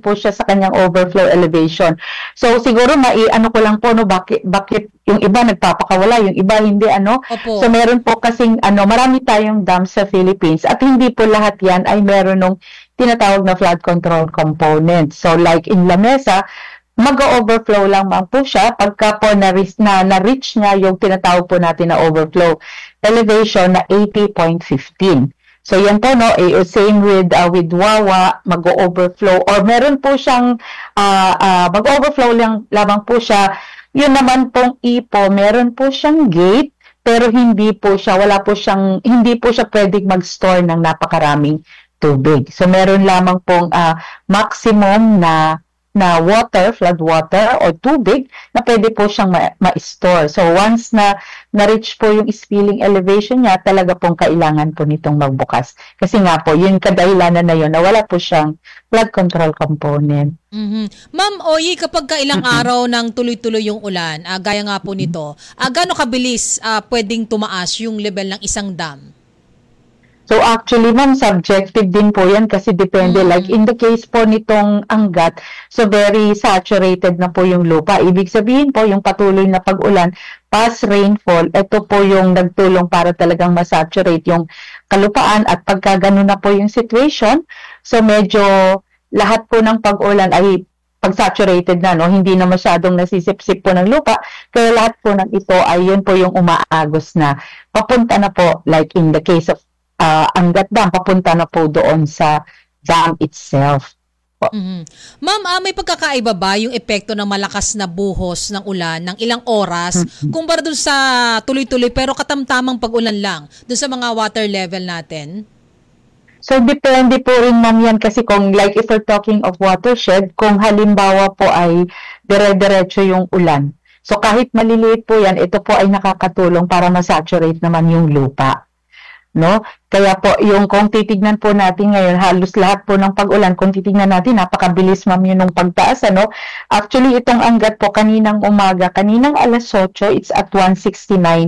po siya sa kanyang overflow elevation. So siguro ano ko lang po, no, bakit yung iba nagpapakawala, yung iba hindi, ano. Opo. So meron po kasing marami tayong dams sa Philippines at hindi po lahat yan ay meron ng tinatawag na flood control component. So like in La Mesa, mag-overflow lang man po siya pagka po na-reach niya yung tinatawag po natin na overflow elevation na 80.15. So yan po, no, same with Wawa, mag-overflow or meron po siyang mag-overflow lang lamang po siya. Yun naman pong Ipo, meron po siyang gate pero hindi po siya pwedeng mag-store ng napakaraming tubig. So meron lamang pong maximum na water, flood water or tubig na pwede po siyang ma-store. So once na-reach po yung spilling elevation niya, talaga pong kailangan po nitong magbukas. Kasi nga po, yung kadahilanan na yun na wala po siyang flood control component. Ma'am Oyi, kapag ilang araw nang tuloy-tuloy yung ulan, gaya nga po nito, gaano kabilis pwedeng tumaas yung level ng isang dam? So actually, ma'am, subjective din po yan kasi depende. Like in the case po nitong Angat, so very saturated na po yung lupa. Ibig sabihin po, yung patuloy na pag-ulan, past rainfall, ito po yung nagtulong para talagang masaturate yung kalupaan. At pagka ganun na po yung situation, so medyo lahat po ng pag-ulan ay pag-saturated na, no? Hindi na masyadong nasisip-sip po ng lupa. Kaya lahat po ng ito ay yun po yung umaagos na. Papunta na po, like in the case of Angat Dam, papunta na po doon sa dam itself. Ma'am, may pagkakaiba ba yung epekto ng malakas na buhos ng ulan ng ilang oras kumpara dun sa tuloy-tuloy pero katamtamang pag-ulan lang dun sa mga water level natin? So, depende po rin, ma'am, yan kasi kung like if we're talking of watershed, kung halimbawa po ay dire-diretso yung ulan. So, kahit maliliit po yan, ito po ay nakakatulong para masaturate naman yung lupa. No? Kaya po, kung titignan po natin ngayon, halos lahat po ng pag-ulan, kung titignan natin, napakabilis, ma'am, yun ng pagtaas, ano? Actually, itong Angat po, kaninang umaga, kaninang alas 8, it's at 169.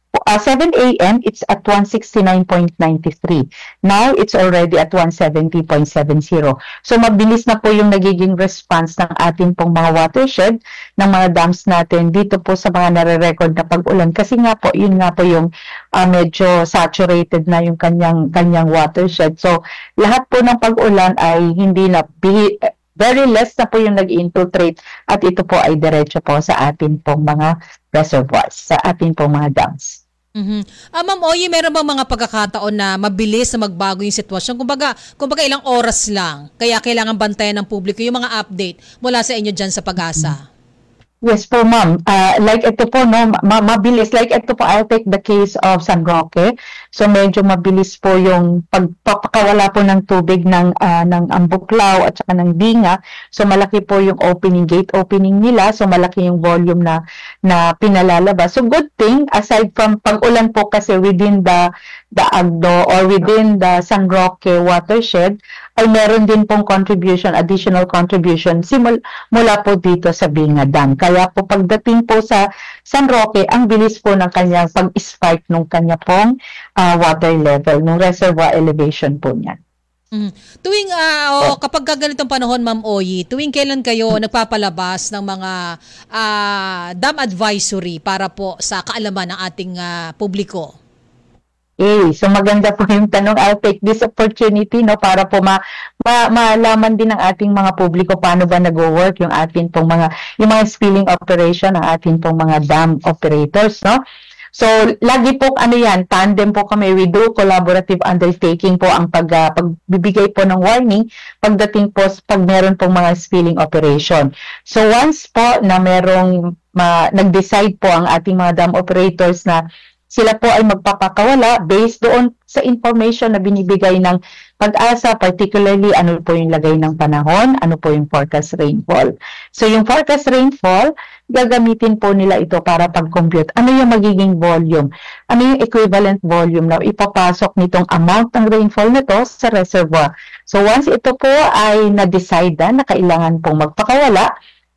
7 a.m., it's at 169.93. Now, it's already at 170.70. So, mabilis na po yung nagiging response ng ating pong mga watershed, ng mga dams natin dito po sa mga nare-record na pag-ulan. Kasi nga po, yun nga po yung medyo saturated na yung kanyang watershed. So, lahat po ng pag-ulan ay hindi na very less na po yung nag-infiltrate at ito po ay diretso po sa atin pong mga reservoirs, sa atin pong mga dams. Ma'am Oyi, meron bang mga pagkakataon na mabilis na magbago yung sitwasyon? Kumbaga ilang oras lang, kaya kailangan bantayan ng publiko yung mga update mula sa inyo dyan sa Pag-asa? Yes po, ma'am. Like ito po, no, mabilis. Like ito po, I'll take the case of San Roque. So medyo mabilis po yung pagpapakawala po ng tubig ng Ambuklaw at saka ng Binga. So malaki po yung gate opening nila. So malaki yung volume na pinalalabas. So good thing, aside from pag-ulan po kasi within the Agno or within the San Roque watershed, ay meron din pong additional contribution mula po dito sa Binga Dam. Kaya po pagdating po sa San Roque, ang bilis po ng kanyang pag-spike ng kanya pong water level, ng reservoir elevation po niyan. Tuwing, kapag ganitong panahon, Ma'am Oyi, tuwing kailan kayo nagpapalabas ng mga dam advisory para po sa kaalaman ng ating publiko? So maganda po yung tanong. I'll take this opportunity, no, para po malaman din ng ating mga publiko paano ba nag-work yung ating pong yung mga spilling operation ng ating pong mga dam operators, no? So lagi po tandem po kami. We do collaborative undertaking po ang pagbibigay po ng warning pagdating po pag meron pong mga spilling operation. So once po na merong nag-decide po ang ating mga dam operators na sila po ay magpapakawala based doon sa information na binibigay ng Pag-asa, particularly ano po yung lagay ng panahon, ano po yung forecast rainfall. So yung forecast rainfall, gagamitin po nila ito para pag-compute. Ano yung magiging volume? Ano yung equivalent volume na ipapasok nitong amount ng rainfall na to sa reservoir? So once ito po ay na-decide na kailangan pong magpakawala,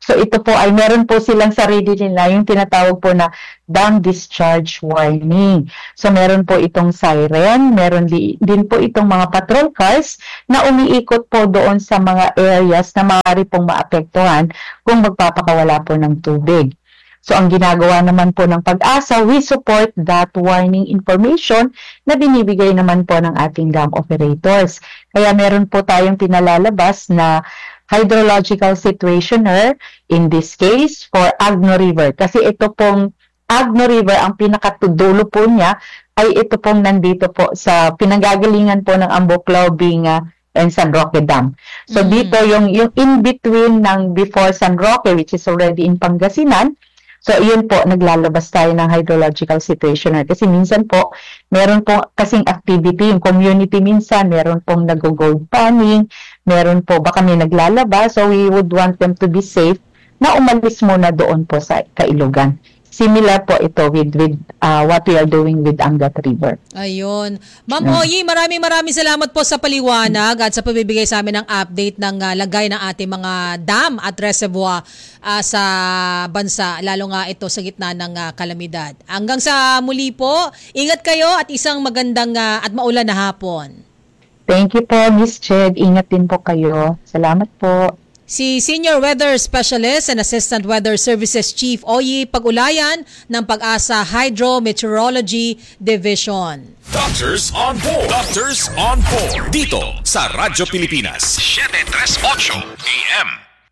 So ito po ay meron po silang sarili nila yung tinatawag po na dam discharge warning. So meron po itong siren, meron din po itong mga patrol cars na umiikot po doon sa mga areas na maaari pong maapektuhan kung magpapakawala po ng tubig. So ang ginagawa naman po ng Pag-asa, we support that warning information na binibigay naman po ng ating dam operators. Kaya meron po tayong pinalalabas na hydrological situationer, in this case, for Agno River. Kasi ito pong Agno River, ang pinakatudulo po niya, ay ito pong nandito po sa pinanggagalingan po ng Ambuclao, Binga, and San Roque Dam. So dito, yung in-between ng before San Roque, which is already in Pangasinan, so yun po, naglalabas tayo ng hydrological situationer. Kasi minsan po, meron po kasing activity, yung community minsan, meron pong nag-gold panning, meron po baka may naglalabas, so we would want them to be safe na umalis muna doon po sa Kailugan. Similar po ito with what we are doing with Angat River. Ayun. Ma'am Oyi, maraming salamat po sa paliwanag at sa pagbibigay sa amin ng update ng lagay ng ating mga dam at reservoir sa bansa, lalo nga ito sa gitna ng kalamidad. Hanggang sa muli po, ingat kayo at isang magandang at maulan na hapon. Thank you po, Miss Ched. Ingat din po kayo. Salamat po. Si Senior Weather Specialist and Assistant Weather Services Chief Oyi Pag-Ulayan ng Pag-asa Hydrometeorology Division. Doctors on board. Doctors on board. Dito sa Radyo Pilipinas. 738 AM.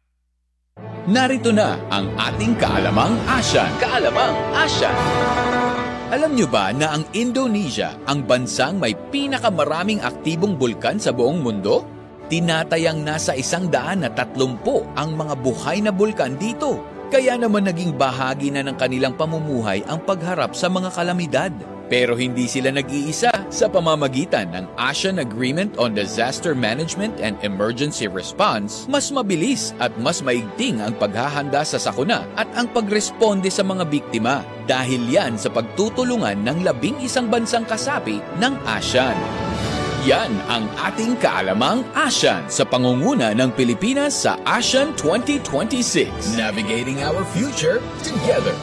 Narito na ang ating Kaalamang Asyan. Kaalamang Asyan. Alam nyo ba na ang Indonesia ang bansang may pinakamaraming aktibong bulkan sa buong mundo? Tinatayang nasa 130 ang mga buhay na bulkan dito. Kaya naman naging bahagi na ng kanilang pamumuhay ang pagharap sa mga kalamidad. Pero hindi sila nag-iisa sa pamamagitan ng ASEAN Agreement on Disaster Management and Emergency Response. Mas mabilis at mas maigting ang paghahanda sa sakuna at ang pagresponde sa mga biktima. Dahil yan sa pagtutulungan ng 11 bansang kasapi ng ASEAN. Yan ang ating Kaalamang ASEAN sa pangunguna ng Pilipinas sa ASEAN 2026. Navigating our future together.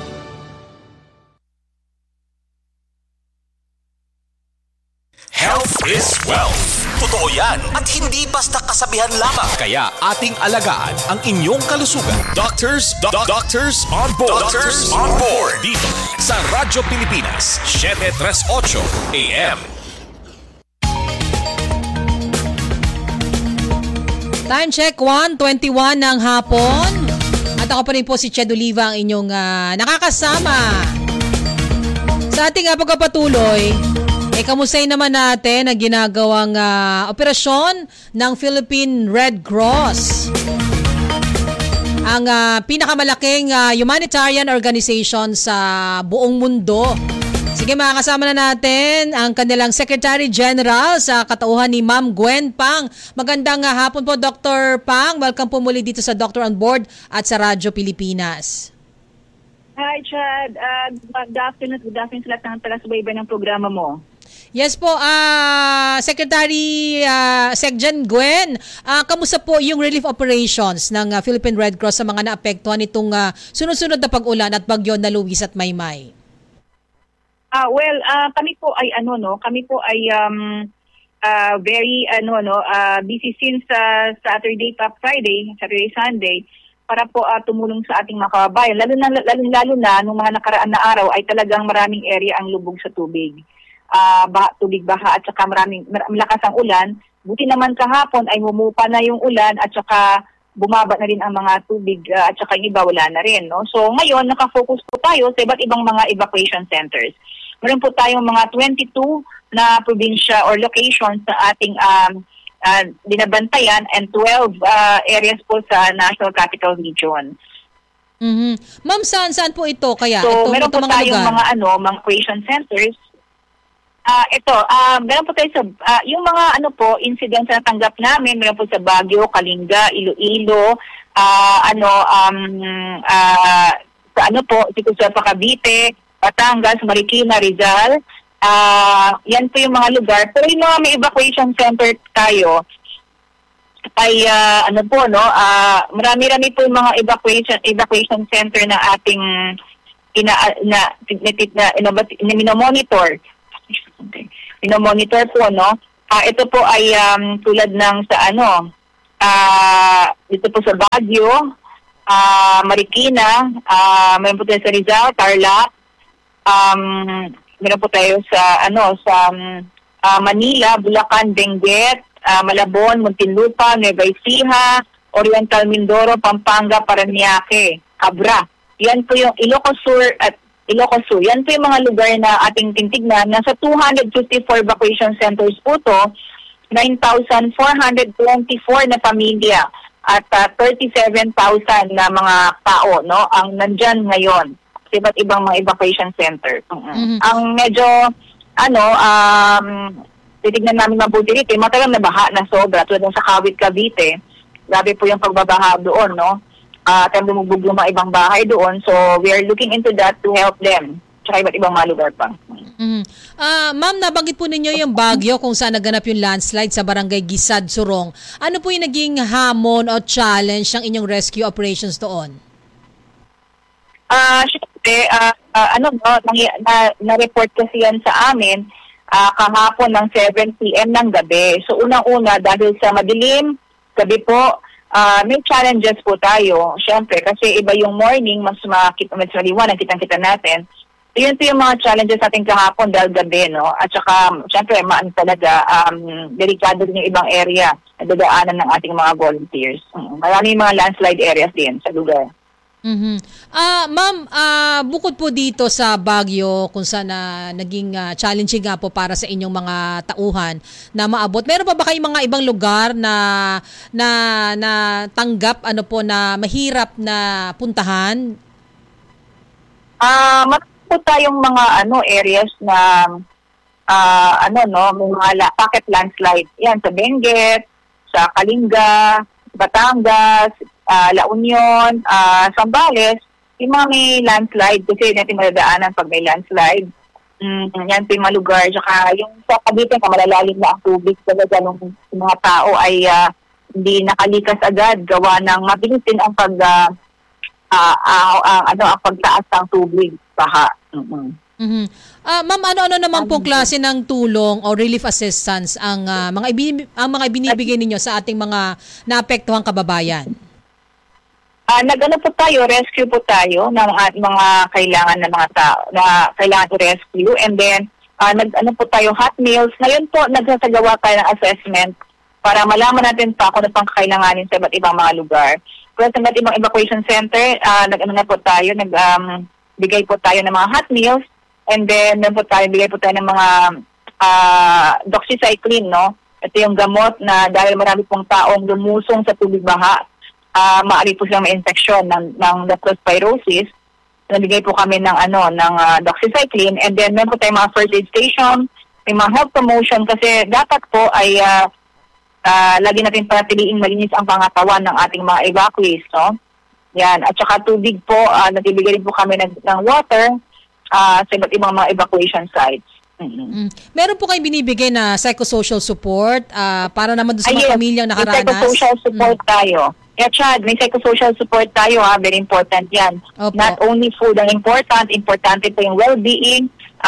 Health is wealth. Totoo yan at hindi basta kasabihan lamang. Kaya ating alagaan ang inyong kalusugan. Doctors on board. Doctors on board. Dito sa Radyo Pilipinas, 738 AM. Time check, 1:21 ng hapon. At ako pa rin po si Ched Oliva, ang inyong nakakasama. Sa ating pagpapatuloy, kamustahin naman natin ang ginagawang operasyon ng Philippine Red Cross. Ang pinakamalaking humanitarian organization sa buong mundo. Sige, makakasama na natin ang kanilang Secretary General sa katauhan ni Ma'am Gwen Pang. Magandang hapon po, Dr. Pang. Welcome po muli dito sa Doctor on Board at sa Radyo Pilipinas. Hi, Chad. Good afternoon sa lahat ng taga-subaybay ng programa mo. Yes po, Secretary Secgen Gwen, kamusta po yung relief operations ng Philippine Red Cross sa mga naapektuhan nitong sunod-sunod na pag-ulan at bagyo na Luis at Maymay? Kami po ay very busy since Saturday, Sunday para po tumulong sa ating mga kababayan. Lalo na nung mga nakaraan na araw ay talagang maraming area ang lubog sa tubig. Tubig baha at saka malakas ang ulan. Buti naman kahapon ay humupa na yung ulan at saka bumaba na rin ang mga tubig at saka yung iba wala na rin. No? So ngayon nakafocus po tayo sa iba't ibang mga evacuation centers. Meron po tayong mga 22 na probinsya or locations sa ating binabantayan and 12 areas po sa National Capital Region. Mm-hmm. Ma'am, saan po ito kaya? So ito meron po mga tayong lugar? mga evacuation centers. Meron po tayo sa yung mga incidents na natanggap namin, meron po sa Baguio, Kalinga, Iloilo, sa Cavite, Batangas, Marikina, Rizal. Yan po yung mga lugar. Pero yung mga may evacuation center tayo, ay ano po, no, marami-rami po yung mga evacuation center na ating minomonitor. Minomonitor po, no. Ito po ay tulad ng sa dito po sa Baguio, Marikina, mayroon po tayo sa Rizal, Tarlac, mayroon po tayo sa Manila, Bulacan, Benguet, Malabon, Muntinlupa, Nueva Ecija, Oriental Mindoro, Pampanga, Parañaque, Abra. Yan po yung Ilocos Sur at Ilocos Sur. Yan po yung mga lugar na ating tintignan. Nasa 254 evacuation centers po to, 9,424 na pamilya at 37,000 na mga tao, no, ang nandyan ngayon sa iba't ibang mga evacuation center. Ang medyo titignan namin mabuti dito, matagal na baha na sobra tulad sa Kawit, Cavite. Grabe po yung pagbabaha doon, no? At bumugbog yung mga ibang bahay doon. So, we are looking into that to help them. Tsaka iba't ibang mga lugar pa. Ma'am, nabanggit po ninyo yung Baguio kung saan naganap yung landslide sa barangay Gisad, Surong. Ano po yung naging hamon o challenge ng inyong rescue operations doon? Siyempre, na-report kasi yan sa amin kahapon ng 7 p.m. ng gabi. So, unang-una, dahil sa madilim, gabi po, may challenges po tayo. Siyempre, kasi iba yung morning, mas maliwanag, kitang-kita natin. So, yun po yung mga challenges natin kahapon dahil gabi, no? At saka, siyempre, delikado din yung ibang area na dadaanan ng ating mga volunteers. Maraming mga landslide areas din sa lugar. Ma'am, bukod po dito sa Baguio kung saan naging challenging nga po para sa inyong mga tauhan na maabot, meron pa ba kayong mga ibang lugar na tanggap na mahirap na puntahan? Marami po tayong mga areas na may mga pocket landslide. Yan sa Benguet, sa Kalinga, Batangas, La Union, Zambales, yung mga may landslide kasi natin madadaanan pag may landslide. Yan po yung mga lugar. Saka yung sa Cavite, malalalim na ang tubig talaga nung mga tao ay hindi nakalikas agad. Gawa ng mabilis din ang pagtaas ng tubig, baha. Ma'am, ano naman pong klase ng tulong o relief assistance ang mga ibinibigay ninyo sa ating mga naapektuhang kababayan? Po tayo, rescue po tayo ng mga kailangan ng mga tao na kailangan i-rescue, and then po tayo hot meals. Ngayon po nagsasagawa tayo ng assessment para malaman natin pa kung ano pang kakailanganin sa iba't ibang mga lugar. Kung sa iba't ibang evacuation center, bigay po tayo ng mga hot meals, and then bigay po tayo ng mga doxycycline, no? Ito yung gamot na dahil marami pong taong lumusong sa tubig baha, maaari po silang ma-infection ng leptospirosis. Nabigay po kami ng doxycycline, and then meron po tayong mga first aid station, may mga health promotion kasi dapat po ay lagi natin panatiliing malinis ang pangatawan ng ating mga evacuees, no? Yan, at saka tubig po, nagbibigay rin po kami ng water sa iba't ibang mga evacuation sites. Meron po kayo binibigay na psychosocial support para naman doon sa mga pamilyang nakaranas? May psychosocial support tayo. Yeah, Chad, may psychosocial support tayo, very important yan. Opo. Not only food ang importante po yung well-being,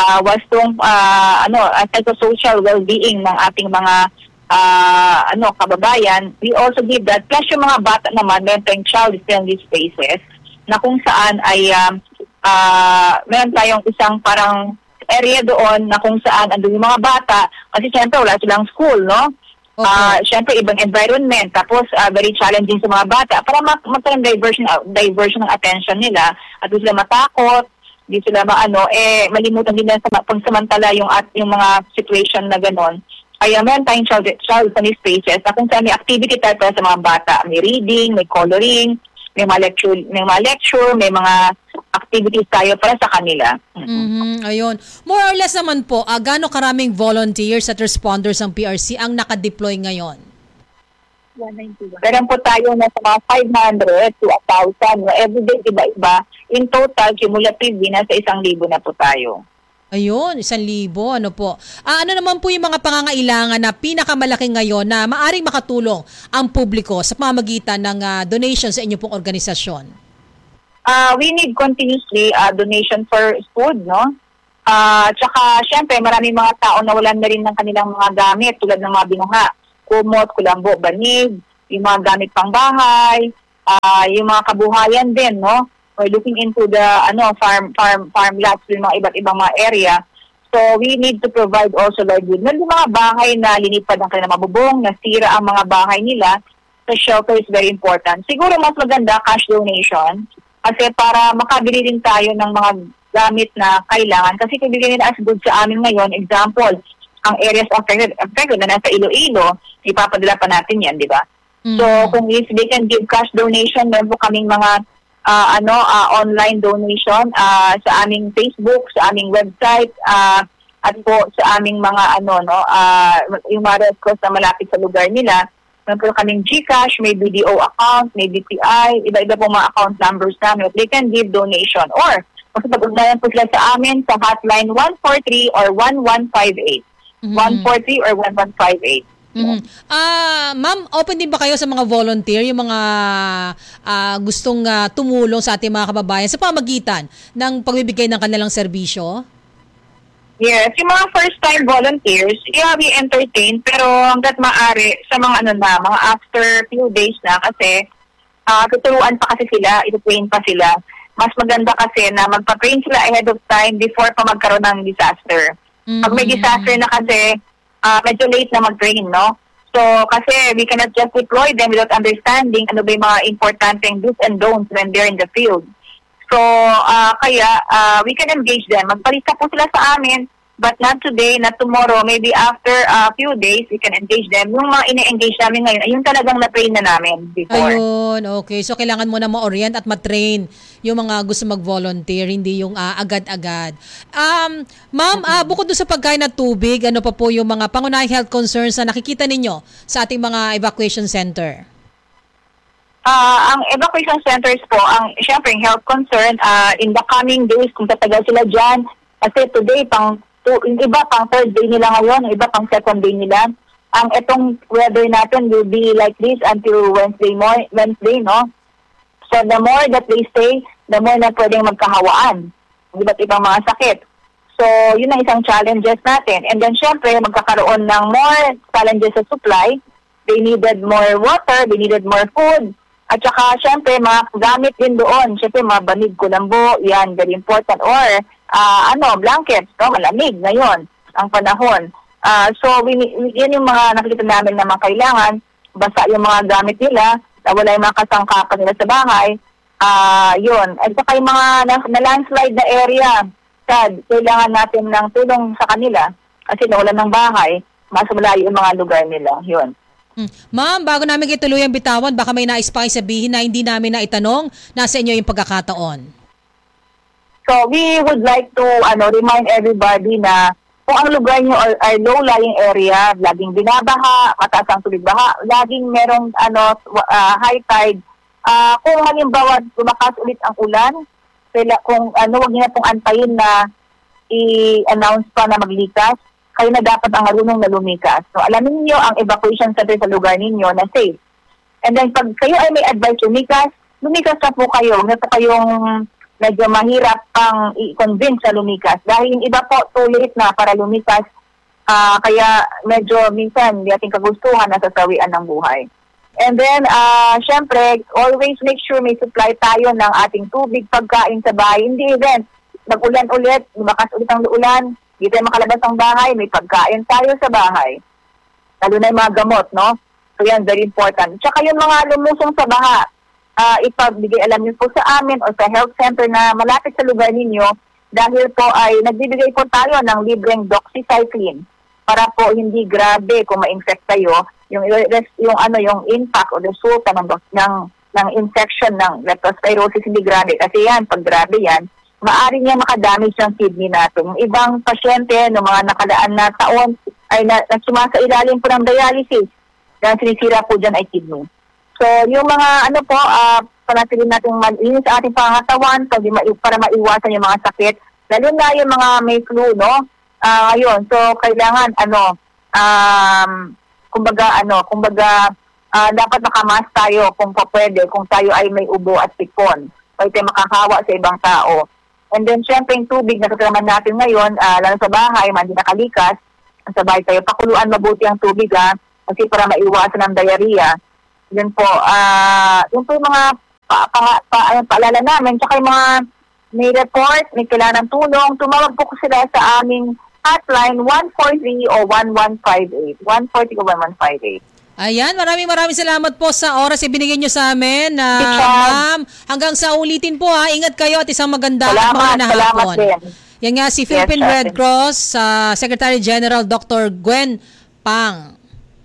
psychosocial well-being ng ating mga kababayan. We also give that. Plus yung mga bata naman, meron tayong child-friendly spaces na kung saan ay meron tayong isang parang area doon na kung saan andun yung mga bata kasi syempre wala silang school, no? Syempre ibang environment, tapos very challenging sa mga bata para magkaroon diversion ng attention nila at di sila matakot, di sila malimutan din sa pagsamantala yung mga situation na gano'n. Ay meron tayong child-friendly spaces na kung saan may activity tayo para sa mga bata. May reading, may coloring, may mga lecture, may mga activities tayo para sa kanila. Ayun. More or less naman po, gaano karaming volunteers at responders ng PRC ang nakadeploy ngayon? Meron po tayo na sa mga 500 to 1,000. Everyday, iba-iba. In total, cumulative, nasa 1,000 na po tayo. Ayun, 1,000, ano po. Ano naman po yung mga pangangailangan na pinakamalaki ngayon na maaring makatulong ang publiko sa pamamagitan ng donation sa inyo pong organisasyon? We need continuously donation for food, no? Tsaka, syempre, maraming mga tao na wala na rin ng kanilang mga gamit tulad ng mga binuha, kumot, kulambo, banig, yung mga gamit pang bahay, yung mga kabuhayan din, no? We're looking into the farm lots yung mga iba't ibang mga area. So we need to provide also livelihood. Yung mga bahay na linipad ng kanilang mabubong, nasira ang mga bahay nila, so shelter is very important. Siguro mas maganda cash donation kasi para makabili din tayo ng mga gamit na kailangan. Kasi kung bigyan nila as good sa amin ngayon, example, ang areas affected na nasa Iloilo, ipapadala pa natin yan, di ba? So kung if they can give cash donation, meron po kaming mga online donation sa aming Facebook, sa aming website, at po sa aming mga yung mga Red Cross na malapit sa lugar nila. Meron po kaming GCash, may BDO account, may BPI, iba-iba po mga account numbers namin. They can give donation or makipag-ugnayan po sila sa amin sa hotline 143 or 1158. 143 or 1158. Ma'am, open din ba kayo sa mga volunteer, yung mga gustong tumulong sa ating mga kababayan sa pamagitan ng pagbibigay ng kanilang serbisyo? Yes, yung mga first-time volunteers, we entertain, pero hanggat maaari sa mga mga after few days na kasi tuturuan pa kasi sila, itutrain pa sila. Mas maganda kasi na magpa-train sila ahead of time before pa magkaroon ng disaster. Pag may disaster na kasi, medyo late na mag-train, no? So, kasi we cannot just deploy them without understanding ano ba yung mga importanteng do's and don'ts when they're in the field. So, kaya we can engage them. Magbalita po sila sa amin, but not today, not tomorrow. Maybe after a few days, we can engage them. Yung mga ine-engage namin ngayon, ayun talagang na-train na namin before. Ayun, okay. So, kailangan mo na ma-orient at ma-train yung mga gusto mag-volunteer, hindi yung agad-agad. Ma'am, bukod doon sa pagkain at tubig, ano pa po yung mga pangunahing health concerns na nakikita ninyo sa ating mga evacuation center? Ang evacuation centers po, syempre, health concern, in the coming days, kung tatagal sila dyan, kasi today, yung iba pang third day nila ngayon, yung iba pang second day nila. Itong weather natin will be like this until Wednesday, no? So the more that they stay, the more na pwedeng magkahawaan. Iba't ibang mga sakit. So yun ang isang challenges natin. And then syempre, magkakaroon ng more challenges sa supply. They needed more water, they needed more food. At saka syempre, mga gamit din doon. Syempre, mga banig, kulambo, yan, very important. Or blankets, no? Malamig ngayon ang panahon. So yan yung mga nakikita namin na mga kailangan. Basa yung mga gamit nila, wala yung mga kasangkapan nila sa bahay. Yun. At saka yung mga na-landslide na area, kailangan natin ng tulong sa kanila kasi nawalan ng bahay, mas malayo yung mga lugar nila. Yun. Ma'am, bago namin ituloy ang bitawan, baka may nais pa kayo sabihin na hindi namin na itanong, nasa inyo yung pagkakataon. So we would like to remind everybody na kung ang lugar nyo ay low-lying area, laging binabaha, mataas ang tubig baha, laging merong high tide. Kung halimbawa lumakas ulit ang ulan, kung wag niyo na pong antayin na i-announce pa na maglikas, kayo na dapat ang marunong na lumikas. So alamin niyo ang evacuation center sa lugar ninyo na safe. And then pag kayo ay may advice lumikas na po kayo. Huwag na po kayong medyo mahirap pang i-convince na lumikas. Dahil yung iba po too late na para lumikas, kaya medyo minsan hindi ating kagustuhan na sasawian ng buhay. And then, syempre, always make sure may supply tayo ng ating tubig, pagkain sa bahay. Hindi event, mag-ulan ulit, lumakas ulit ang ulan, hindi tayo makalabas ng bahay, may pagkain tayo sa bahay. Lalo na yung mga gamot, no? So yan, very important. Tsaka yung mga lumusong sa baha, ipagbigay alam niyo po sa amin o sa health center na malapit sa lugar ninyo dahil po ay nagbibigay po tayo ng libreng doxycycline para po hindi grabe kung ma-infect kayo yung impact o resulta ng infection ng leptospirosis hindi grabe kasi yan pag grabe yan maaari niya makadamage ng kidney natin. Yung ibang pasyente ng mga nakalaan na taon ay sumasailalim po ng dialysis dahil sinisira po dyan ay kidney. So, yung mga panatili natin malinis sa ating pangatawan para maiwasan yung mga sakit, Lalo na yung mga may flu, no? Ayun, so kailangan kumbaga dapat nakamas tayo kung pwede, kung tayo ay may ubo at pikon. Pwede makahawa sa ibang tao. And then, syempre, yung tubig na kasalaman natin ngayon, lalo sa bahay, hindi nakalikas, sa bahay tayo, pakuluan mabuti ang tubig, kasi para maiwasan ng diarrhea. Yun po, yung po yung mga paalala namin, tsaka yung mga may report, may kailangan ng tulong, tumawag po ko sila sa aming hotline 143 o 1158. 140 o 1158. Ayan, maraming salamat po sa oras ibinigay nyo sa amin. Ma'am, hanggang sa ulitin po ingat kayo at isang maganda mga hapon. Yan nga si Philippine Red Cross Secretary General Dr. Gwen Pang.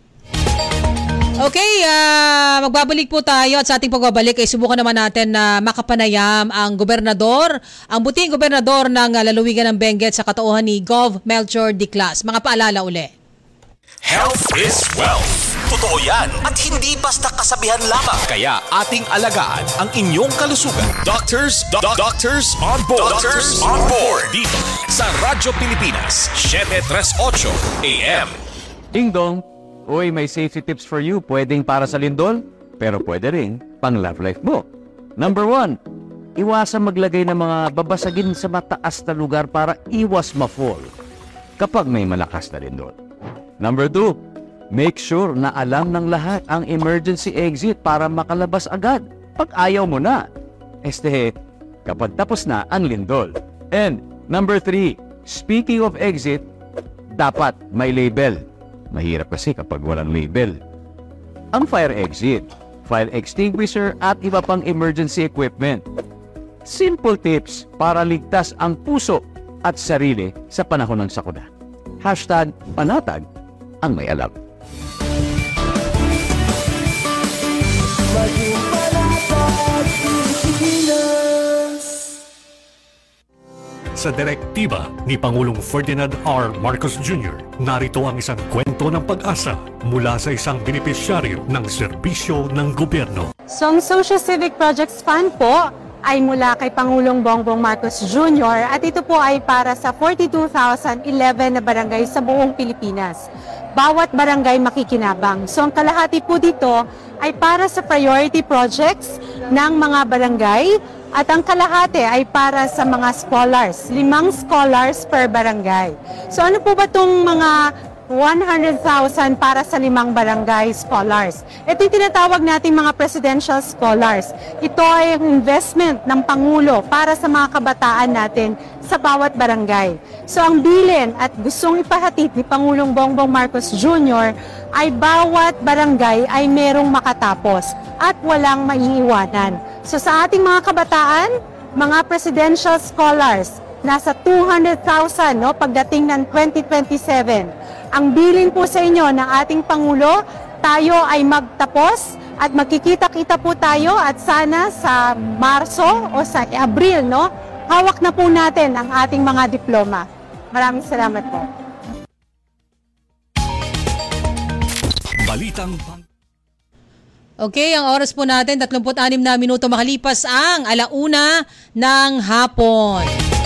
Okay, magbabalik po tayo at sa ating pagbabalik ay subukan naman natin na makapanayam ang gobernador, ang buting gobernador ng lalawigan ng Benguet sa katauhan ni Gov. Melchor Diclas. Mga paalala uli. Health is wealth. Totoo yan at hindi basta kasabihan lamang. Kaya ating alagaan ang inyong kalusugan. Doctors on board. Doctors on board. Dito sa Radyo Pilipinas, 738 AM. Ding dong. Uy, may safety tips for you. Pwedeng para sa lindol, pero pwede rin pang love life mo. Number 1, iwasan maglagay ng mga babasagin sa mataas na lugar para iwas ma-fall kapag may malakas na lindol. Number 2, make sure na alam ng lahat ang emergency exit para makalabas agad pag ayaw mo na. Kapag tapos na ang lindol. And number 3, speaking of exit, dapat may label. Mahirap kasi kapag walang label. Ang fire exit, fire extinguisher at iba pang emergency equipment. Simple tips para ligtas ang puso at sarili sa panahon ng sakuna. #panatag ang may alam. Sa direktiba ni Pangulong Ferdinand R. Marcos Jr., narito ang isang kwento ng pag-asa mula sa isang benepisyaryo ng serbisyo ng gobyerno. So ang Social Civic Projects Fund po ay mula kay Pangulong Bongbong Marcos Jr. at ito po ay para sa 42,011 na barangay sa buong Pilipinas. Bawat barangay makikinabang. So ang kalahati po dito ay para sa priority projects ng mga barangay at ang kalahati ay para sa mga scholars. 5 scholars per barangay. So ano po ba itong mga 100,000 para sa 5 barangay scholars? Ito yung tinatawag nating mga presidential scholars. Ito ay ang investment ng Pangulo para sa mga kabataan natin sa bawat barangay. So ang bilin at gustong ipahatid ni Pangulong Bongbong Marcos Jr. ay bawat barangay ay merong makatapos at walang maiiwanan. So sa ating mga kabataan, mga presidential scholars, nasa 200,000 pagdating ng 2027. Ang bilin po sa inyo ng ating Pangulo, tayo ay magtapos at magkikita-kita po tayo at sana sa Marso o sa Abril, hawak na po natin ang ating mga diploma. Maraming salamat po. Balitang Okay, ang oras po natin, 36 na minuto makalipas ang 1:00 ng hapon.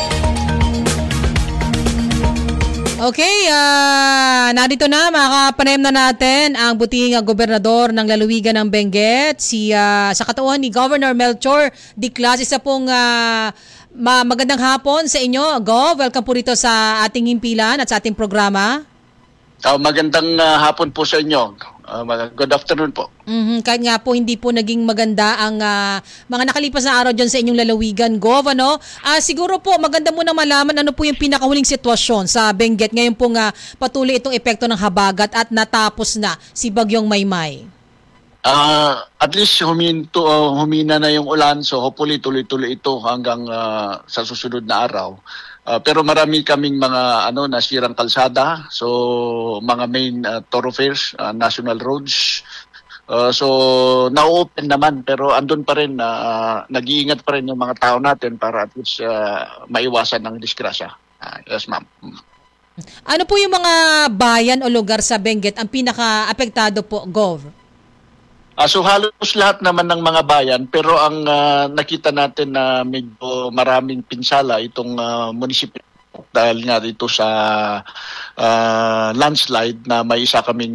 Okay, narito na, makapanayam na natin ang buting gobernador ng lalawigan ng Benguet, sa katauhan ni Governor Melchor Diclas. Isa pong magandang hapon sa inyo, Gov. Welcome po rito sa ating himpilan at sa ating programa. Magandang hapon po sa inyo. Good afternoon po. Kahit nga po hindi po naging maganda ang mga nakalipas na araw dyan sa inyong lalawigan, Gov, siguro po maganda muna malaman ano po yung pinakahuling sitwasyon sa Benguet ngayon po patuloy itong epekto ng habagat at natapos na si Bagyong Maymay. At least humina na yung ulan, so hopefully tuloy-tuloy ito hanggang sa susunod na araw. Pero marami kaming mga nasirang kalsada, so mga main thoroughfares, national roads. So na-open naman, pero andun pa rin, nag-iingat pa rin yung mga tao natin para at least maiwasan ng disgrasya. Yes, ma'am. Ano po yung mga bayan o lugar sa Benguet ang pinaka-apektado po, Gov? So halos lahat naman ng mga bayan, pero ang nakita natin na medyo maraming pinsala itong munisipyo dahil nga dito sa landslide na may isa kaming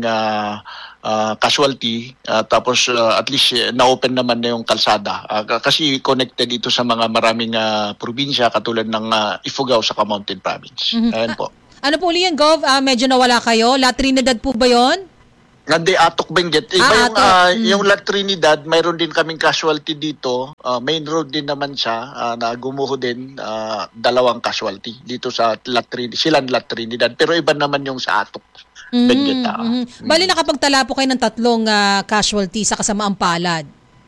casualty, tapos at least na-open naman na yung kalsada kasi connected dito sa mga maraming probinsya katulad ng Ifugao sa Mountain Province. Ayan po. Ano po ulit yan, Gov? Medyo nawala kayo. La Trinidad po ba yun? Hindi, Atok Benguet. Yung La Trinidad, mayroon din kaming casualty dito. Main road din naman siya na gumuho din, 2 casualty dito sa La Trinidad. Pero iba naman yung sa Atok Benguet. Bali, nakapagtala po kayo ng 3 casualty sa kasamaang palad.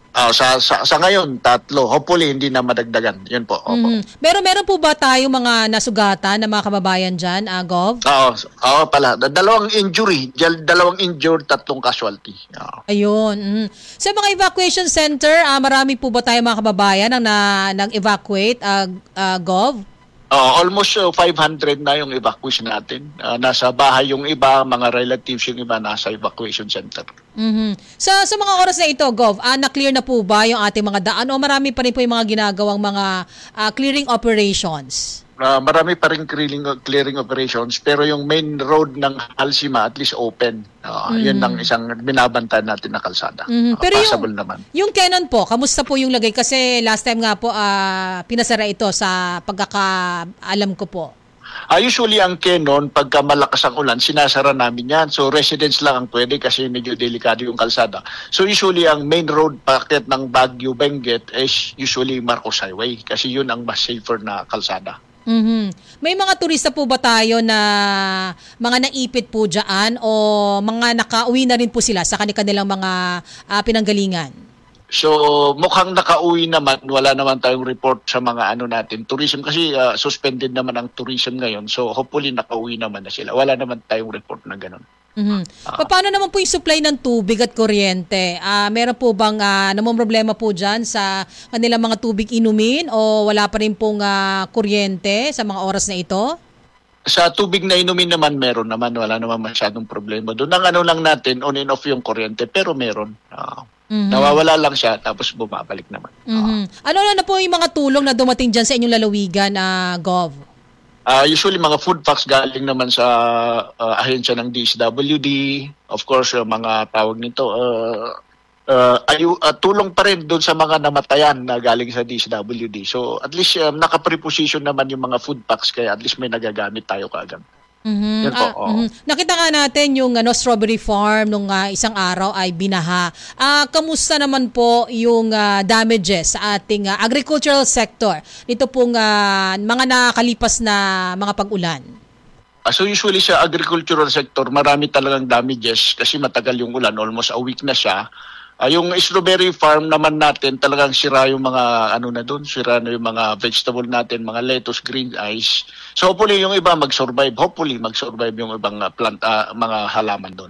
Sa ngayon, 3. Hopefully, hindi na madagdagan. Yun po. Opo. Meron po ba tayo mga nasugatan na mga kababayan dyan, Gov? Oo pala. 2 injury. 2 injured, 3 casualty. Ayun. Sa mga evacuation center, marami po ba tayo mga kababayan ang nag-evacuate, Gov? Almost 500 na yung evacuation natin. Nasa bahay yung iba, mga relatives yung iba nasa evacuation center. Sa mga oras na ito, Gov, na-clear na po ba yung ating mga daan o marami pa rin po yung mga ginagawang mga clearing operations? Marami pa rin clearing operations, pero yung main road ng Alsima at least open. Yun ang isang binabantayan natin na kalsada. Pero possible naman. Yung Canon po, kamusta po yung lagay? Kasi last time nga po, pinasara ito sa pagkakaalam ko po. Usually ang Canon, pagka malakas ang ulan, sinasara namin yan. So residents lang ang pwede kasi medyo delikado yung kalsada. So usually ang main road packet ng Baguio Benguet is usually Marcos Highway kasi yun ang mas safer na kalsada. May mga turista po ba tayo na mga naipit po dyan o mga nakauwi na rin po sila sa kanilang mga pinanggalingan? So mukhang nakauwi naman, wala naman tayong report sa mga natin, tourism kasi suspended naman ang tourism ngayon. So hopefully nakauwi naman na sila. Wala naman tayong report na ganun. Paano naman po yung supply ng tubig at kuryente? Meron po bang namang problema po dyan sa kanilang mga tubig inumin o wala pa rin pong kuryente sa mga oras na ito? Sa tubig na inumin naman, meron naman. Wala naman masyadong problema doon. Ang lang natin, on and off yung kuryente, pero meron. Nawawala lang siya, tapos bumabalik naman. Ano na po yung mga tulong na dumating dyan sa inyong lalawigan, Gov? Usually mga food packs galing naman sa ahensya ng DSWD. Of course, mga tawag nito, tulong pa rin doon sa mga namatayan na galing sa DSWD. So at least naka-preposition naman yung mga food packs kaya at least may nagagamit tayo kaagad. Nakita nga natin yung strawberry farm nung isang araw ay binaha. Kamusta naman po yung damages sa ating agricultural sector nito pong mga nakalipas na mga pag-ulan? So usually sa agricultural sector, marami talagang damages kasi matagal yung ulan, almost a week na siya. Yung strawberry farm naman natin, talagang sira yung mga sira na yung mga vegetable natin, mga lettuce, green ice. So hopefully yung iba mag-survive. Hopefully mag-survive yung ibang mga halaman doon.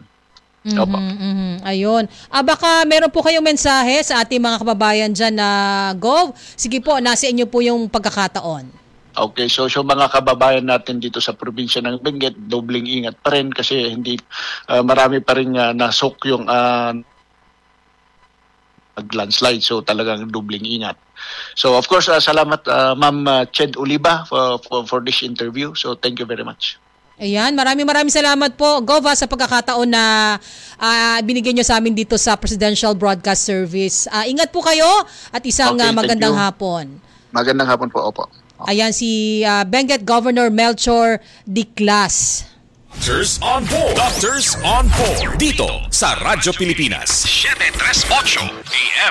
Ayun. Baka meron po kayong mensahe sa ating mga kababayan dyan na Gov. Sige po, nasa inyo po yung pagkakataon. Okay, so mga kababayan natin dito sa probinsya ng Benguet, dobling ingat pa rin kasi hindi marami pa rin nasok yung landslide, so talagang dubling ingat. So of course, salamat Ma'am Ched Oliva for this interview. So thank you very much. Ayan, maraming salamat po, Gov, sa pagkakataon na binigyan nyo sa amin dito sa Presidential Broadcast Service. Ingat po kayo at isang magandang hapon. Magandang hapon po, opo. Ayan si Benguet Governor Melchor Diclas. Doctors on Board. Doctors on Board. Dito sa Radyo Pilipinas. 738 AM.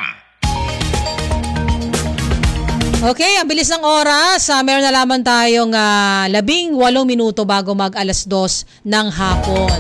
Okay, ang bilis ng oras. Meron na lamang tayong 18 minuto bago mag 2:00 ng hapon.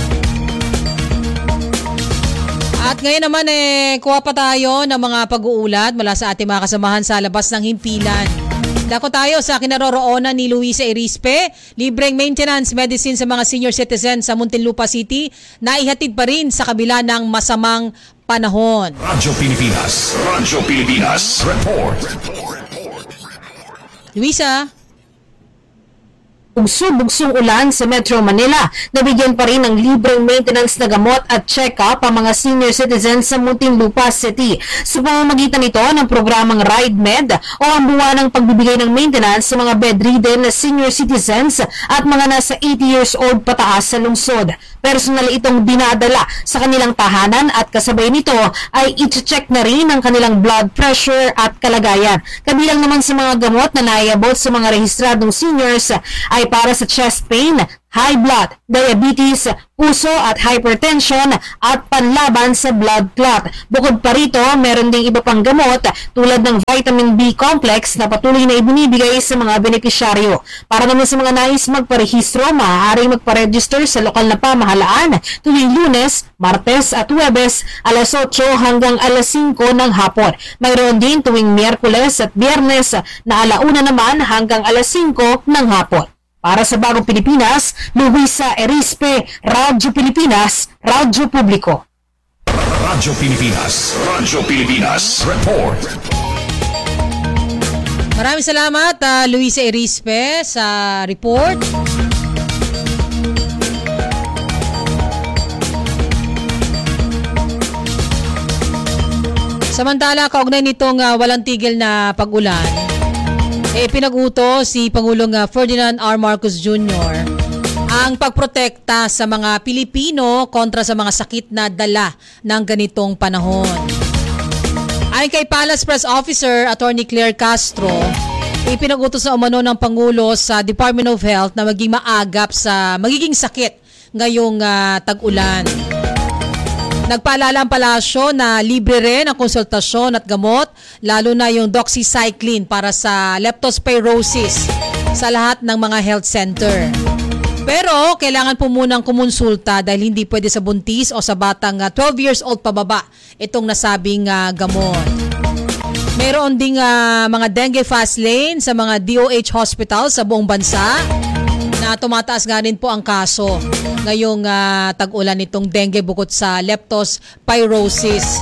At ngayon naman kuha pa tayo ng mga pag-uulat mula sa ating mga kasamahan sa labas ng himpilan. Dako tayo sa kinaroroonan ni Luisa Erispe, libreng maintenance medicine sa mga senior citizens sa Muntinlupa City na ihatid pa rin sa kabila ng masamang panahon. Radyo Pilipinas. Radyo Pilipinas. Report. Luisa? bugso-bugsong ulan sa Metro Manila. Nabigyan pa rin ng libreng maintenance na gamot at check-up ang mga senior citizens sa Muntinlupa City. Sa pamamagitan nito ng programang Ride Med o ang buwanang pagbibigay ng maintenance sa mga bedridden na senior citizens at mga nasa 80 years old pataas sa lungsod. Personal itong dinadala sa kanilang tahanan at kasabay nito ay i-check na rin ang kanilang blood pressure at kalagayan. Kabilang naman sa mga gamot na naiabot sa mga rehistradong seniors ay para sa chest pain, high blood, diabetes, puso at hypertension at panlaban sa blood clot. Bukod pa rito, meron ding iba pang gamot tulad ng vitamin B complex na patuloy na ibinibigay sa mga benepisyaryo. Para naman sa mga nais magparehistro, maaaring magparegister sa lokal na pamahalaan tuwing Lunes, Martes at Huwebes alas 8 hanggang alas 5 ng hapon. Mayroon din tuwing Miyerkules at Biyernes na alauna naman hanggang alas 5 ng hapon. Para sa Bagong Pilipinas, Luisa Erispe, Radyo Pilipinas, Radyo Publiko. Radyo Pilipinas, report. Maraming salamat, Luisa Erispe, sa report. Samantala, kaugnay nitong walang tigil na pag-ulan, pinag-utos si Pangulong Ferdinand R. Marcos Jr. ang pagprotekta sa mga Pilipino kontra sa mga sakit na dala ng ganitong panahon. Ayon kay Palace Press Officer Attorney Claire Castro, ipinag-utos na umano ng Pangulo sa Department of Health na maging maagap sa magiging sakit ngayong tag-ulan. Nagpaalala ang palasyo na libre rin ang konsultasyon at gamot, lalo na yung doxycycline para sa leptospirosis sa lahat ng mga health center. Pero kailangan po munang kumonsulta dahil hindi pwede sa buntis o sa batang 12 years old pababa itong nasabing gamot. Mayroon ding mga dengue fast lane sa mga DOH hospital sa buong bansa na tumataas nga rin po ang kaso ngayong tag-ulan nitong dengue bukod sa leptospirosis.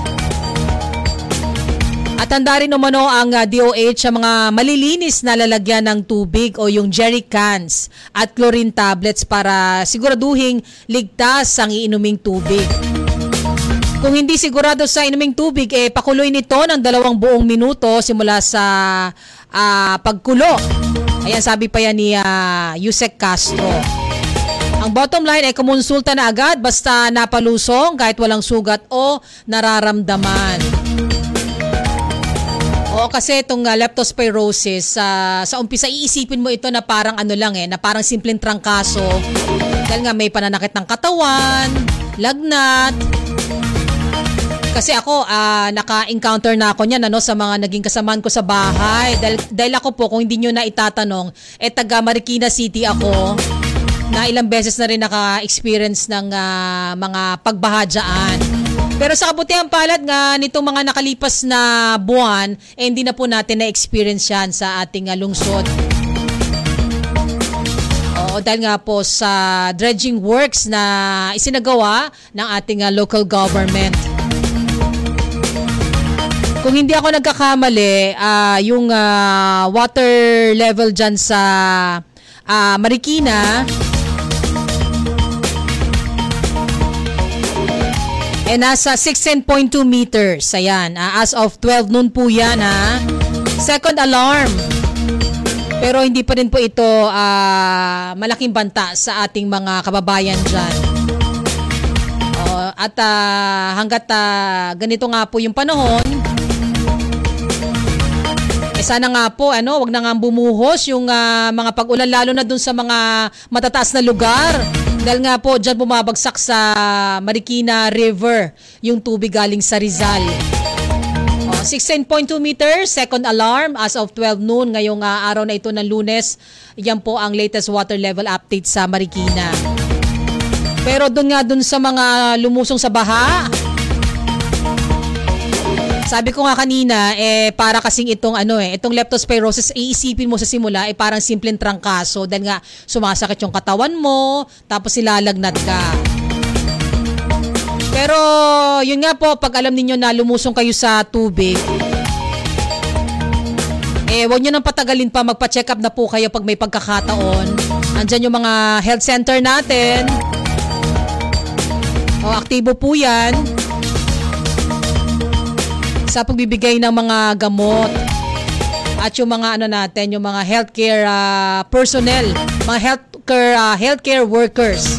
At handa rin umano ang DOH sa mga malilinis na lalagyan ng tubig o yung jerry cans at chlorine tablets para siguraduhing ligtas ang iinuming tubig. Kung hindi sigurado sa inuming tubig, pakuloy nito ng 2 buong minuto simula sa pagkulo. Ayan, sabi pa yan ni Yusek Castro. Ang bottom line ay kumonsulta na agad basta napalusong kahit walang sugat o nararamdaman. Oo, kasi itong leptospirosis, sa umpisa iisipin mo ito na parang na parang simpleng trangkaso. Dahil nga may pananakit ng katawan, lagnat. Kasi ako, naka-encounter na ako niyan sa mga naging kasamaan ko sa bahay. Dahil ako po, kung hindi nyo na itatanong, taga Marikina City ako, na ilang beses na rin naka-experience ng mga pagbaha dyan. Pero sa kabutihang palad nga nitong mga nakalipas na buwan, hindi na po natin na-experience yan sa ating lungsod. Oo, dahil nga po sa dredging works na isinagawa ng ating local government. Kung hindi ako nagkakamali, yung water level dyan sa Marikina nasa 16.2 meters. Ayan, as of 12 noon po yan Second alarm. Pero hindi pa rin po ito malaking banta sa ating mga kababayan dyan. At hanggat ganito nga po yung panahon, sana nga po, wag na nga bumuhos yung mga pag-ulan, lalo na dun sa mga matataas na lugar. Dahil nga po, dyan bumabagsak sa Marikina River yung tubig galing sa Rizal. 16.2 meters, second alarm as of 12 noon ngayong araw na ito ng Lunes. Yan po ang latest water level update sa Marikina. Pero dun sa mga lumusong sa baha, sabi ko nga kanina, para kasing itong itong leptospirosis, iisipin mo sa simula, parang simpleng trangkaso dahil nga sumasakit yung katawan mo, tapos ilalagnat ka. Pero yun nga po, pag alam niyo na lumusong kayo sa tubig, huwag nyo nang patagalin pa, magpa-check up na po kayo pag may pagkakataon. Andyan yung mga health center natin. Aktibo po yan sa pagbibigay ng mga gamot. At yung mga natin, yung mga healthcare personnel, mga healthcare workers.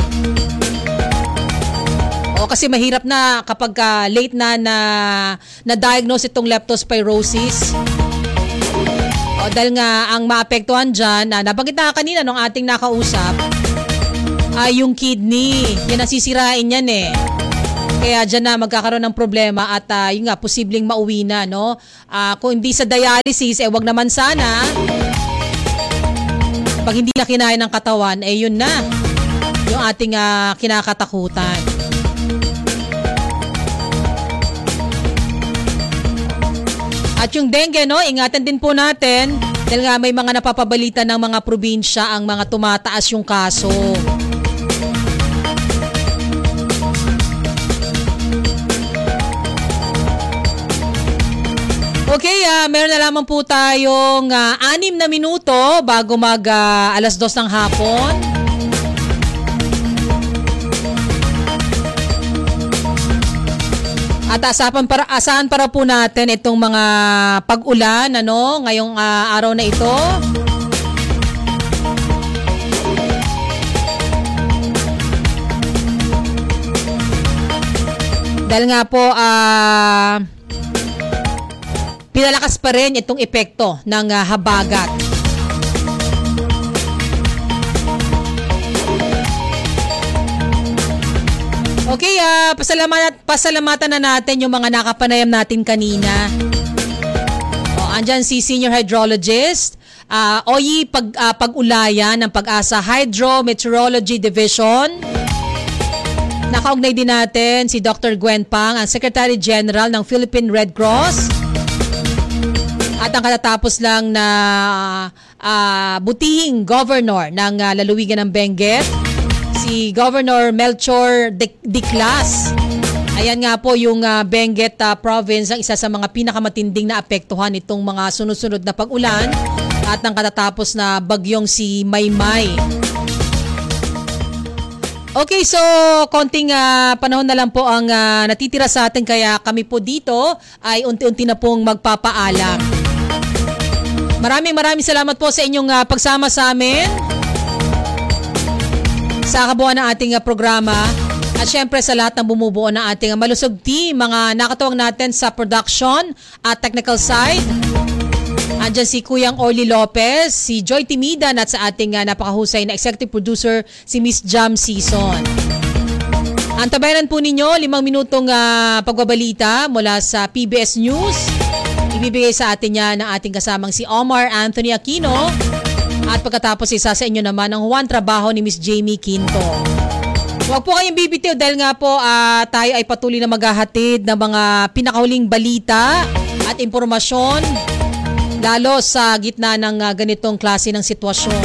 Kasi mahirap na kapag late na diagnose itong leptospirosis. Dahil nga ang maapektuhan dyan, nabanggit na kanina nung ating nakausap, ay yung kidney. Yan nasisirain yan eh. Kaya dyan na magkakaroon ng problema at yun nga, posibleng mauwi na, no? Kung hindi sa dialysis, wag naman sana. Pag hindi na kinaya ng katawan, yun na. Yung ating kinakatakutan. At yung dengue, no, ingatan din po natin dahil nga may mga napapabalita ng mga probinsya ang mga tumataas yung kaso. Okay, meron na lamang po tayong 6 na minuto bago mag 2:00 ng hapon. At asahan para po natin itong mga pag-ulan ngayong araw na ito. Dahil nga po pinalakas pa rin itong epekto ng habagat. Okay, pasalamatan na natin yung mga nakapanayam natin kanina. Andyan si Senior Hydrologist, Oyi Pag-Ulayan ng Pag-asa Hydrometeorology Division. Nakaugnay din natin si Dr. Gwen Pang, ang Secretary General ng Philippine Red Cross. At ang katatapos lang na butihing governor ng lalawigan ng Benguet, si Governor Melchor Diclas. Ayan nga po yung Benguet province ang isa sa mga pinakamatinding na apektuhan nitong mga sunod-sunod na pag-ulan at ang katatapos na bagyong si Maymay. Okay, so konting panahon na lang po ang natitira sa atin kaya kami po dito ay unti-unti na pong magpapaalam. Maraming salamat po sa inyong pagsama sa amin sa kabuuan ng ating programa at syempre sa lahat ng bumubuo ng ating malusog team, mga nakatuwang natin sa production at technical side. Andyan si Kuyang Orly Lopez, si Joy Timidan at sa ating napakahusay na executive producer si Miss Jam Season. Antabayanan po ninyo 5 minutong pagbabalita mula sa PBS News. Ibibigay sa atin yan ng ating kasamang si Omar Anthony Aquino. At pagkatapos isa sa inyo naman ang Juan Trabaho ni Miss Jamie Quinto. Huwag po kayong bibitiw dahil nga po tayo ay patuloy na maghahatid ng mga pinakahuling balita at impormasyon lalo sa gitna ng ganitong klase ng sitwasyon.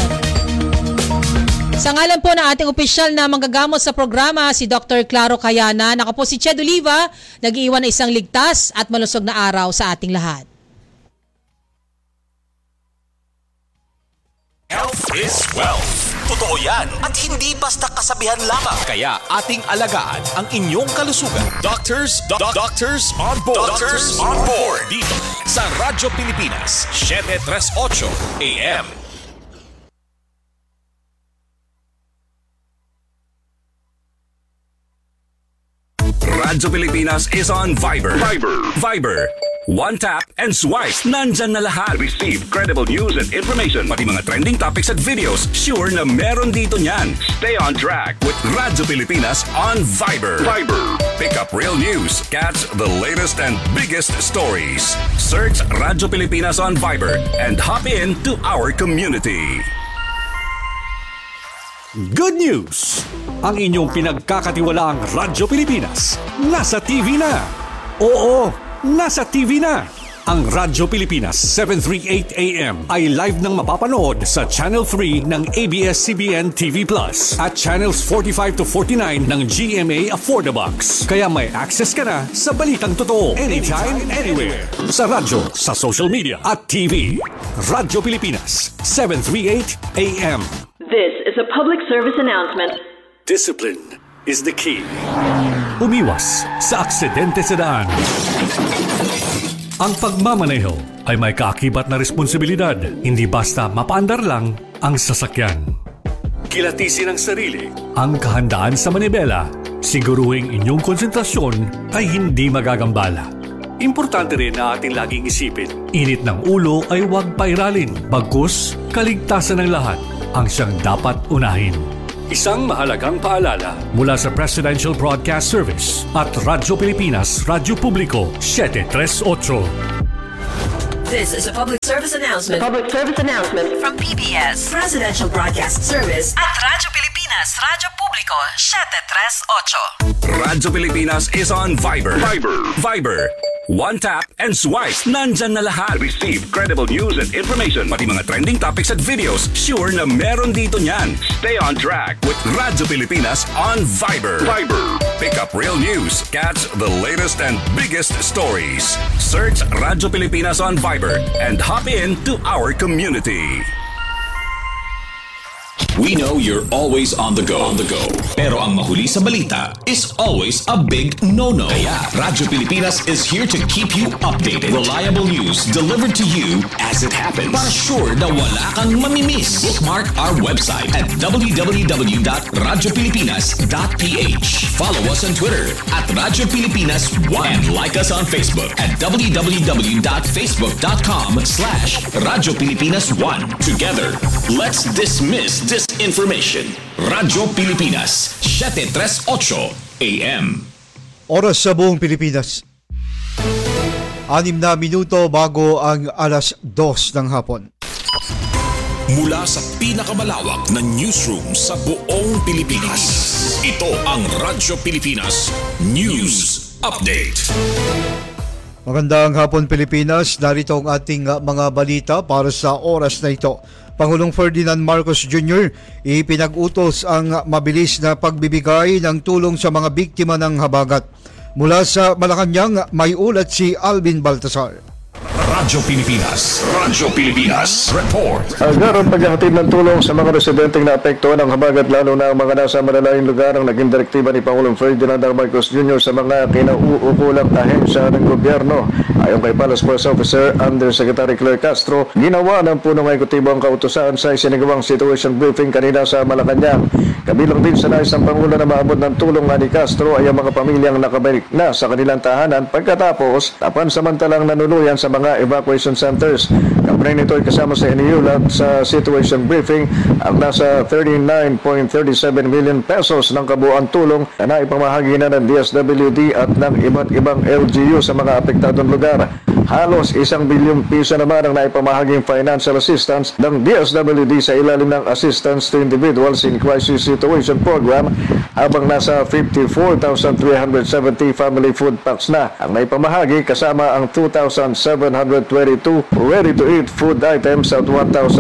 Sa ngalan po ng ating opisyal na manggagamot sa programa, si Dr. Claro Cayana, ako po si Ched Oliva, nag-iwan ng isang ligtas at malusog na araw sa ating lahat. Health is wealth. Totoo yan at hindi basta kasabihan lamang. Kaya ating alagaan ang inyong kalusugan. Doctors on board. Doctors on board. Dito sa Radyo Pilipinas, 738 AM. Radyo Pilipinas is on Viber. One tap and swipe. Nandyan na lahat. Receive credible news and information. Pati mga trending topics at videos. Sure na meron dito niyan. Stay on track with Radyo Pilipinas on Viber. Pick up real news. Catch the latest and biggest stories. Search Radyo Pilipinas on Viber and hop in to our community. Good news! Ang inyong pinagkakatiwalaang Radyo Pilipinas nasa TV na. Oo, nasa TV na. Ang Radyo Pilipinas 738 AM ay live nang mapapanood sa Channel 3 ng ABS-CBN TV Plus at Channels 45 to 49 ng GMA Affordabox. Kaya may access ka na sa balitang totoo anytime, anywhere. Sa radyo, sa social media at TV. Radyo Pilipinas 738 AM. This is a public service announcement. Discipline is the key. Umiwas sa aksidente sa daan. Ang pagmamaneho ay may kaakibat na responsibilidad, hindi basta mapaandar lang ang sasakyan. Kilatisin ang sarili, ang kahandaan sa manibela, siguruhing inyong konsentrasyon ay hindi magagambala. Importante rin na ating laging isipin, init ng ulo ay huwag pairalin, bagkus kaligtasan ng lahat ang siyang dapat unahin. Isang mahalagang paalala mula sa Presidential Broadcast Service at Radyo Pilipinas, Radyo Publiko 738. This is a public service announcement. Public service announcement from PBS, Presidential Broadcast Service at Radyo Pilipinas, Radyo Publiko 738. Radyo Pilipinas is on Viber. Viber. One tap and swipe. Nandyan na lahat. Receive credible news and information. Pati mga trending topics at videos. Sure na meron dito niyan. Stay on track with Radyo Pilipinas on Viber. Pick up real news. Catch the latest and biggest stories. Search Radyo Pilipinas on Viber and hop in to our community. We know you're always on the go. Pero ang mahuli sa balita is always a big no-no. Kaya Radyo Pilipinas is here to keep you updated. Reliable news delivered to you as it happens. Para sure na wala kang mamimiss. Bookmark our website at www.radiopilipinas.ph. Follow us on Twitter at Radyo Pilipinas 1 and like us on Facebook at www.facebook.com/Radyo Pilipinas 1. Together, let's dismiss disinformation. Radyo Pilipinas, 738 AM. Oras sa buong Pilipinas. 6 na minuto bago ang alas 2 ng hapon. Mula sa pinakamalawak na newsroom sa buong Pilipinas. Ito ang Radyo Pilipinas News Update. Magandang hapon Pilipinas, narito ang ating mga balita para sa oras na ito. Pangulong Ferdinand Marcos Jr. ipinag-utos ang mabilis na pagbibigay ng tulong sa mga biktima ng habagat. Mula sa Malacanang, may ulat si Alvin Baltasar. Radyo Pilipinas Report. Agar ang paghahatid ng tulong sa mga residenteng naapektuhan ng habagat, lalo na ang mga nasa malalayong lugar, ang naging direktiba ni Pangulong Ferdinand Marcos Jr. sa mga kinauukulang ahensya ng gobyerno. Ayon kay Palace Force Officer Undersecretary Claire Castro, ginawa ng punong ekutibo ang kautusan sa isinagawang situation briefing kanina sa Malacanang. Kabilang din sa nais ng Pangulo na maabot ng tulong ni Castro ay ang mga pamilyang nakabalik na sa kanilang tahanan pagkatapos pansamantalang nanuluyan sa mga evacuation centers. Kampanya nito ay kasama sa iniulat sa situation briefing ang nasa 39.37 million pesos ng kabuuan tulong na naipamahagi na ng DSWD at ng iba't ibang LGU sa mga apektadong lugar. Halos 1 bilyong piso naman ang naipamahaging financial assistance ng DSWD sa ilalim ng Assistance to Individuals in Crisis Situation Program, habang nasa 54,370 family food packs na ang naipamahagi kasama ang 2,722 ready-to-eat food items at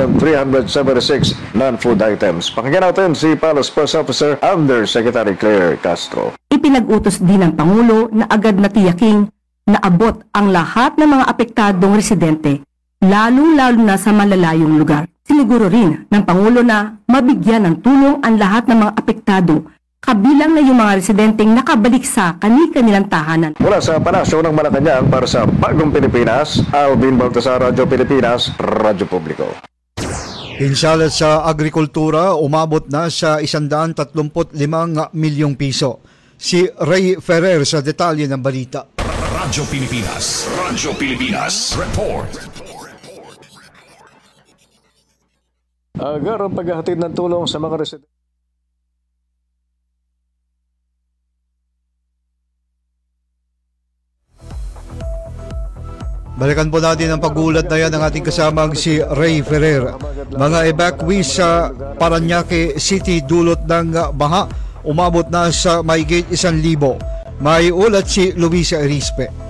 1,376 non-food items. Pakinggan natin si Palace Press Officer Undersecretary Claire Castro. Ipinag-utos din ng Pangulo na agad na tiyaking naabot ang lahat ng mga apektadong residente, lalo-lalo na sa malalayong lugar. Siniguro rin ng Pangulo na mabigyan ng tulong ang lahat ng mga apektado, kabilang na yung mga residenteng nakabalik sa kani-kanilang tahanan. Mula sa Palasyo ng Malacanang para sa Bagong Pilipinas, Alvin Baltasar, Radyo Pilipinas, Radyo Publiko. Pinsala sa agrikultura, umabot na sa 135 milyong piso. Si Ray Ferrer sa detalye ng balita. Radyo Pilipinas Report. Agar ang paghahatid ng tulong sa mga residente. Balikan po natin ang pag-uulat na yan ng ating kasamang si Ray Ferrer. Mga evacuees sa Parañaque City dulot ng baha, umabot na sa mahigit 1,000. May ulat si Luisa Erispe.